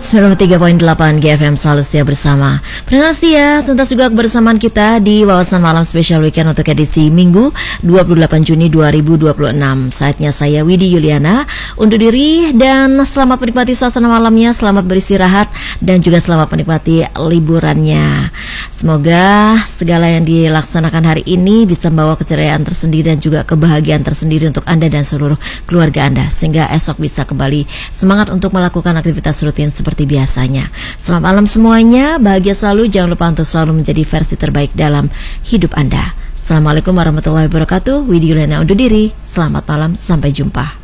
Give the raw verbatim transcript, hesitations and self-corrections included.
sembilan puluh tiga koma delapan G F M, selalu setia bersama. Pendengar setia, tuntas juga kebersamaan kita di Wawasan Malam Spesial Weekend untuk edisi Minggu dua puluh delapan Juni dua ribu dua puluh enam. Saatnya saya Widi Yuliana undur diri dan selamat menikmati suasana malamnya, selamat beristirahat dan juga selamat menikmati liburannya. Semoga segala yang dilaksanakan hari ini bisa membawa keceriaan tersendiri dan juga kebahagiaan tersendiri untuk Anda dan seluruh keluarga Anda, sehingga esok bisa kembali semangat untuk melakukan aktivitas rutin seperti biasanya. Selamat malam semuanya, bahagia selalu, jangan lupa untuk selalu menjadi versi terbaik dalam hidup Anda. Assalamualaikum warahmatullahi wabarakatuh. Widi Yuliana undur diri, selamat malam, sampai jumpa.